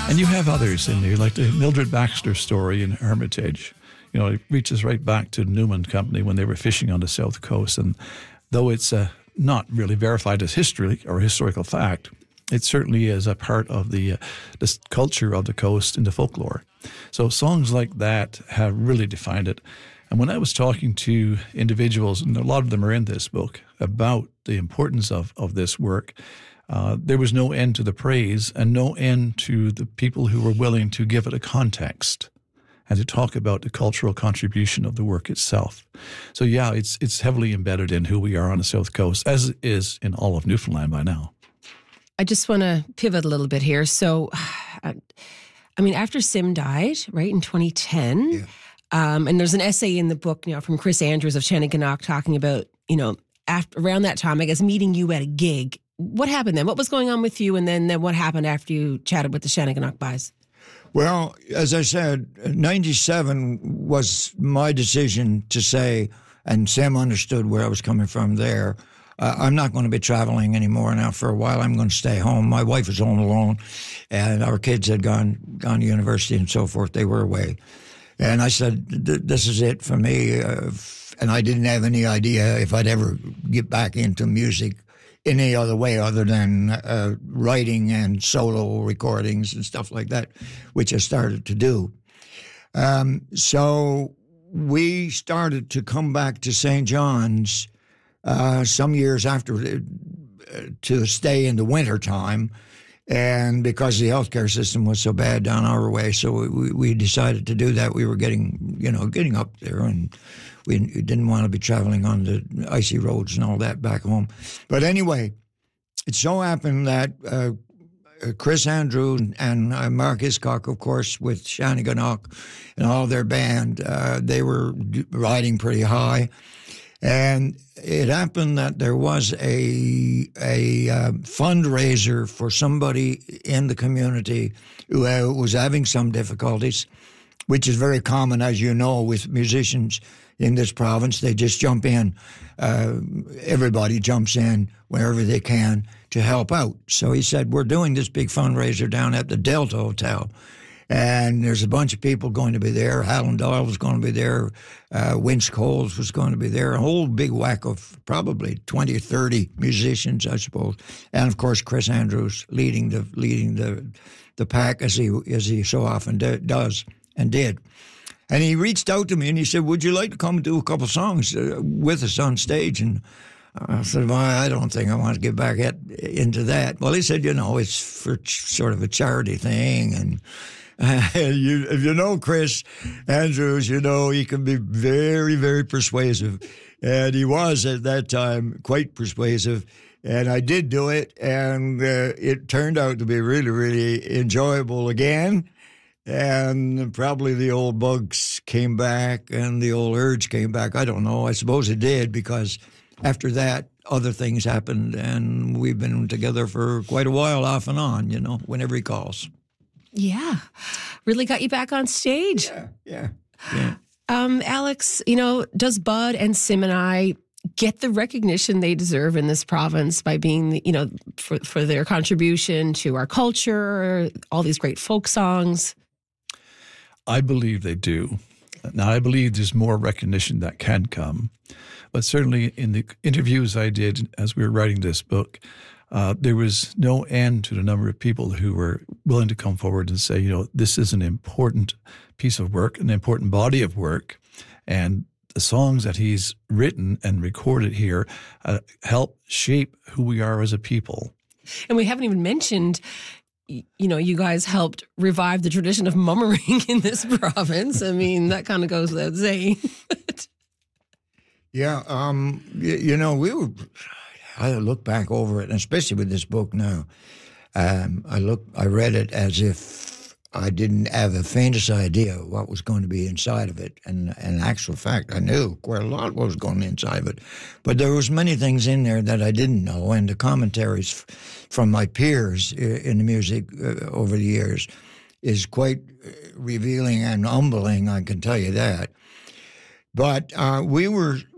And you have others in there, like the Mildred Baxter story in Hermitage. You know, it reaches right back to Newman Company when they were fishing on the South Coast. And though it's not really verified as history or historical fact, it certainly is a part of the culture of the coast and the folklore. So songs like that have really defined it. And when I was talking to individuals, and a lot of them are in this book, about the importance of this work, there was no end to the praise and no end to the people who were willing to give it a context and to talk about the cultural contribution of the work itself. So yeah, it's heavily embedded in who we are on the South Coast, as it is in all of Newfoundland by now. I just want to pivot a little bit here. So, I mean, after Sim died, right, in 2010, Yeah. And there's an essay in the book, from Chris Andrews of Shanneyganock talking about, around that time, I guess, meeting you at a gig. What happened then? What was going on with you? And then what happened after you chatted with the Shanneyganock Boys? Well, as I said, 97 was my decision to say, and Sam understood where I was coming from there, I'm not going to be traveling anymore now for a while. I'm going to stay home. My wife was home alone, and our kids had gone to university and so forth. They were away. And I said, this is it for me. And I didn't have any idea if I'd ever get back into music any other way other than writing and solo recordings and stuff like that, which I started to do. So we started to come back to St. John's some years after to stay in the wintertime. And because the healthcare system was so bad down our way, so we decided to do that. We were getting up there, and we didn't want to be traveling on the icy roads and all that back home. But anyway, it so happened that Chris Andrew and Mark Hiscock, of course, with Shanneyganock and all their band, they were riding pretty high. And it happened that there was a fundraiser for somebody in the community who was having some difficulties, which is very common, as you know, with musicians in this province. They just jump in. Everybody jumps in wherever they can to help out. So he said, we're doing this big fundraiser down at the Delta Hotel. And there's a bunch of people going to be there. Halland Doyle was going to be there. Winch Coles was going to be there. A whole big whack of probably 20 or 30 musicians, I suppose. And, of course, Chris Andrews leading the pack as he so often does and did. And he reached out to me and he said, would you like to come and do a couple songs with us on stage? And I said, well, I don't think I want to get back into that. Well, he said, it's for sort of a charity thing. And if you know Chris Andrews, he can be very, very persuasive. And he was at that time quite persuasive. And I did do it, and it turned out to be really, really enjoyable again. And probably the old bugs came back and the old urge came back. I don't know. I suppose it did, because after that, other things happened, and we've been together for quite a while off and on, whenever he calls. Yeah. Really got you back on stage. Yeah. Alex, does Bud and Sim and I get the recognition they deserve in this province by being, for their contribution to our culture, all these great folk songs? I believe they do. Now, I believe there's more recognition that can come. But certainly in the interviews I did as we were writing this book, there was no end to the number of people who were willing to come forward and say, this is an important piece of work, an important body of work, and the songs that he's written and recorded here help shape who we are as a people. And we haven't even mentioned, you guys helped revive the tradition of mummering in this province. I mean, that kind of goes without saying. Yeah, I look back over it, and especially with this book now, I read it as if I didn't have the faintest idea what was going to be inside of it. And in actual fact, I knew quite a lot what was going inside of it. But there was many things in there that I didn't know, and the commentaries from my peers in the music over the years is quite revealing and humbling, I can tell you that. But we were